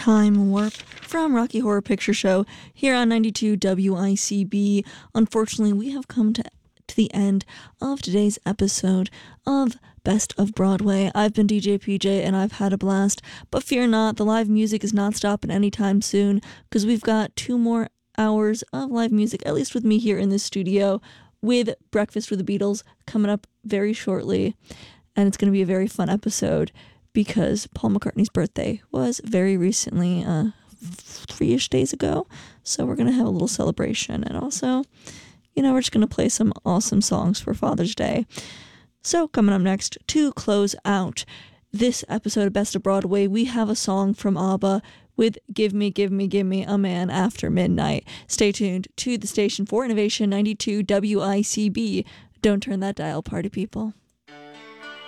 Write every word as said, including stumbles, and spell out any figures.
Time Warp from Rocky Horror Picture Show here on ninety-two W I C B. Unfortunately, we have come to, to the end of today's episode of Best of Broadway. I've been D J P J and I've had a blast, but fear not, the live music is not stopping anytime soon because we've got two more hours of live music, at least with me here in this studio, with Breakfast with the Beatles coming up very shortly. And it's going to be a very fun episode because Paul McCartney's birthday was very recently, uh, three-ish days ago. So we're going to have a little celebration. And also, you know, we're just going to play some awesome songs for Father's Day. So coming up next, to close out this episode of Best of Broadway, we have a song from ABBA with Give Me, Give Me, Give Me a Man After Midnight. Stay tuned to the station for Innovation ninety-two W I C B. Don't turn that dial, party people.